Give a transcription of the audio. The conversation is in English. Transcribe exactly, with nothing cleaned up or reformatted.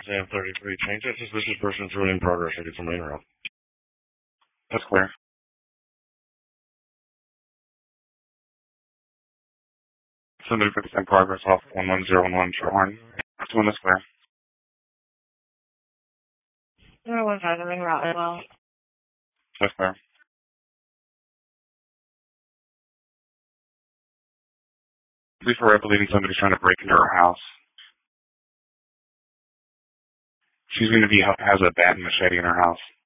Sam thirty-three, change that suspicious person truly in progress. I get some main route. That's clear. Somebody put this in progress off one one zero one one Shorthorn. That's one that's clear. zero one five, the ring route as well. That's clear. Police were believing somebody's trying to break into her house. She's going to be has a bat and machete in her house.